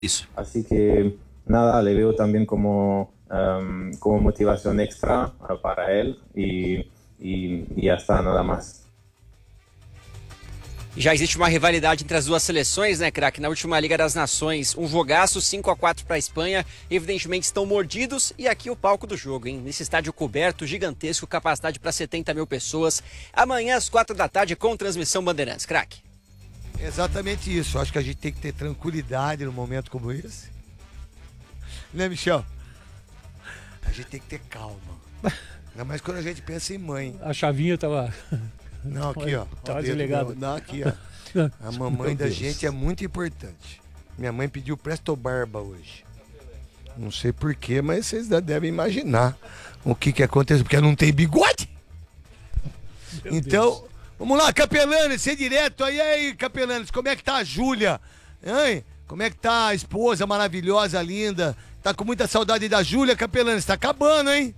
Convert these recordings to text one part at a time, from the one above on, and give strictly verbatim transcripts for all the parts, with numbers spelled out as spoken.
Isso. Así que nada, le veo también como, um, como motivación extra uh, para él y, y, y ya está, nada más. Já existe uma rivalidade entre as duas seleções, né, craque? Na última Liga das Nações, um jogaço, cinco a quatro para a Espanha. Evidentemente estão mordidos. E aqui o palco do jogo, hein? Nesse estádio coberto, gigantesco, capacidade para setenta mil pessoas. Amanhã às quatro da tarde com transmissão Bandeirantes, craque. Exatamente isso. Acho que a gente tem que ter tranquilidade num momento como esse. Né, Michel? A gente tem que ter calma. Ainda mais quando a gente pensa em mãe. A chavinha tava... Não, aqui, ó. Tá desligado. Não, aqui, ó. A mamãe da gente é muito importante. Minha mãe pediu Presto Barba hoje. Não sei porquê, mas vocês devem imaginar o que que aconteceu, porque ela não tem bigode. Meu então, Deus. Vamos lá, Capelanes, ser direto aí, aí, Capelanes, como é que tá a Júlia? Hein? Como é que tá a esposa maravilhosa, linda? Tá com muita saudade da Júlia, Capelanes? Tá acabando, hein?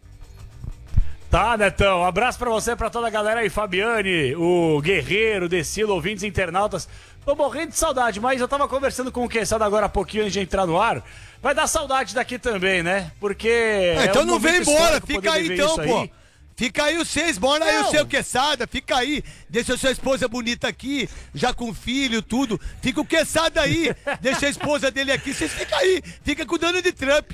Tá, Netão, um abraço pra você, pra toda a galera aí, Fabiane, o Guerreiro, o Decilo, ouvintes internautas. Tô morrendo de saudade, mas eu tava conversando com o Quesada agora há pouquinho antes de entrar no ar. Vai dar saudade daqui também, né? Porque... É, então é um não vem embora, fica aí então, pô. Aí. Fica aí os seis, bora aí o seu Quesada, fica aí. Deixa a sua esposa bonita aqui, já com filho, tudo. Fica o Quesada aí, deixa a esposa dele aqui, vocês ficam aí, fica cuidando de Trump.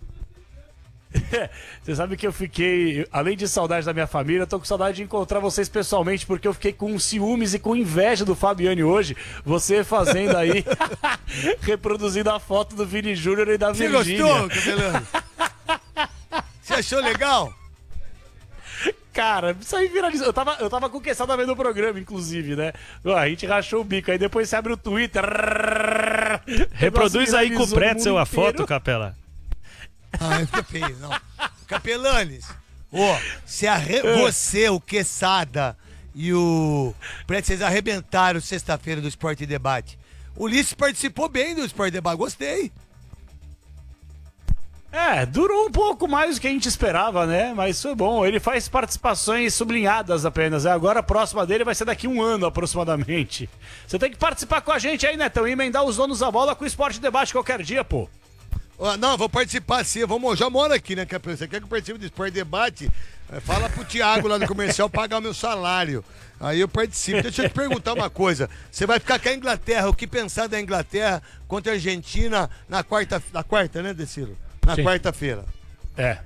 Você sabe que eu fiquei, além de saudade da minha família, eu tô com saudade de encontrar vocês pessoalmente, porque eu fiquei com ciúmes e com inveja do Fabiane hoje, você fazendo aí, reproduzindo a foto do Vini Júnior e da Você Virgínia. Você gostou, Cabelano? Você achou legal? Cara, isso aí viralizou. Eu tava, eu tava com o Quesada vendo o programa, inclusive, né? A gente rachou o bico, aí depois você abre o Twitter. Reproduz aí com o pretzel a foto, Capela. Ah, fica feio, não. Capelanes, ó, oh, se arre... você, o Quesada e o Pretzel, vocês arrebentaram sexta-feira do Esporte Debate. O Ulisses participou bem do Esporte Debate, gostei. É, durou um pouco mais do que a gente esperava, né? Mas foi bom. Ele faz participações sublinhadas apenas. Né? Agora a próxima dele vai ser daqui um ano aproximadamente. Você tem que participar com a gente aí, Netão, e emendar os donos da bola com o Esporte Debate qualquer dia, pô. Oh, não, vou participar sim, vamos, já moro aqui, né, Capelão? Você quer que eu participe do Esporte Debate? Fala pro Thiago lá no comercial pagar o meu salário. Aí eu participo. Deixa eu te perguntar uma coisa. Você vai ficar com a Inglaterra, o que pensar da Inglaterra contra a Argentina na quarta, na quarta, né, Decilo? Na quarta-feira. É.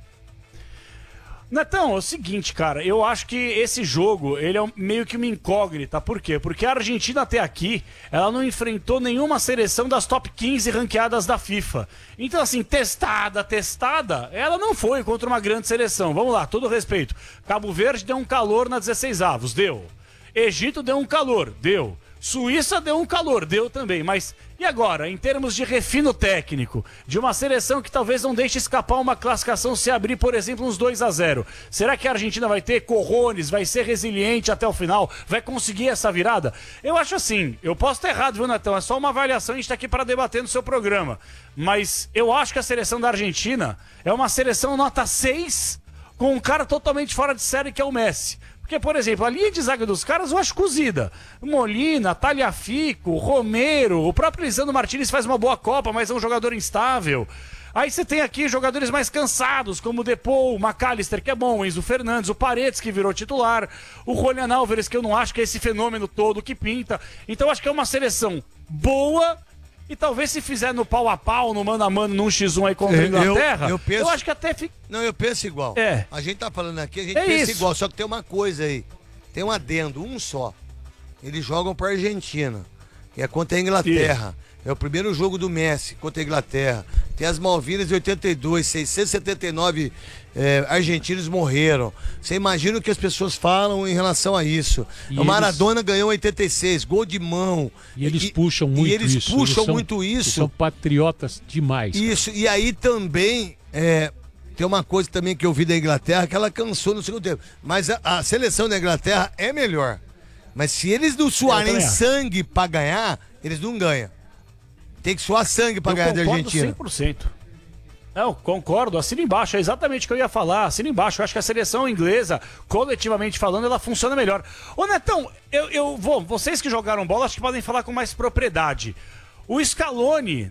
Netão, é o seguinte, cara, eu acho que esse jogo, ele é meio que uma incógnita. Por quê? Porque a Argentina até aqui, ela não enfrentou nenhuma seleção das top quinze ranqueadas da FIFA. Então, assim, testada, testada, ela não foi contra uma grande seleção. Vamos lá, todo respeito. Cabo Verde deu um calor na dezesseis avos, deu. Egito deu um calor, deu. Suíça deu um calor, deu também, mas e agora, em termos de refino técnico, de uma seleção que talvez não deixe escapar uma classificação se abrir, por exemplo, uns dois a zero, será que a Argentina vai ter cojones, vai ser resiliente até o final, vai conseguir essa virada? Eu acho assim, eu posso estar errado, viu, Netão? É só uma avaliação, a gente está aqui para debater no seu programa, mas eu acho que a seleção da Argentina é uma seleção nota seis com um cara totalmente fora de série que é o Messi. Porque, por exemplo, a linha de zaga dos caras eu acho cozida. Molina, Tagliafico, Romero, o próprio Lisandro Martinez faz uma boa Copa, mas é um jogador instável. Aí você tem aqui jogadores mais cansados, como o Depou, o McAllister, que é bom, o Enzo Fernandes, o Paredes, que virou titular, o Julián Álvares, que eu não acho que é esse fenômeno todo que pinta. Então eu acho que é uma seleção boa. E talvez se fizer no pau a pau, no mano a mano, num xis um aí contra a Inglaterra, eu, eu, penso, eu acho que até fica... Não, eu penso igual. É. A gente tá falando aqui, a gente é pensa isso. igual, só que tem uma coisa aí. Tem um adendo, um só. Eles jogam pra Argentina, que é contra a Inglaterra. Isso. É o primeiro jogo do Messi contra a Inglaterra. Tem as Malvinas de oitenta e dois, seiscentos e setenta e nove é, argentinos morreram. Você imagina o que as pessoas falam em relação a isso. E o Maradona eles... ganhou em oitenta e seis, gol de mão. E eles e, puxam muito isso. E eles isso. puxam eles são, muito isso. São patriotas demais. Isso, cara. E aí também é, tem uma coisa também que eu vi da Inglaterra, que ela cansou no segundo tempo. Mas a, a seleção da Inglaterra é melhor. Mas se eles não suarem sangue pra ganhar, eles não ganham. Tem que suar sangue pra eu ganhar da Argentina. cem por cento. Não, concordo, assina embaixo, é exatamente o que eu ia falar, assina embaixo, eu acho que a seleção inglesa, coletivamente falando, ela funciona melhor. Ô Netão, eu, eu vou, vocês que jogaram bola, acho que podem falar com mais propriedade. O Scaloni